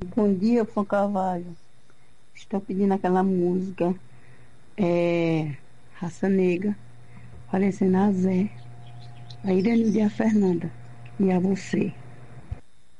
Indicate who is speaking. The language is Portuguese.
Speaker 1: Bom dia, Fã Carvalho. Estou pedindo aquela música, Raça Negra, parecendo a Zé, a Irenilde e a Fernanda, e a você.